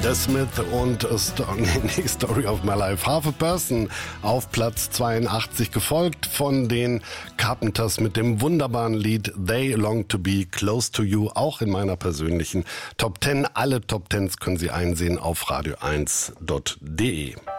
The Smith und Story of My Life. Half a Person auf Platz 82, gefolgt von den Carpenters mit dem wunderbaren Lied They Long to Be Close to You, auch in meiner persönlichen Top 10. Alle Top 10s können Sie einsehen auf radio1.de.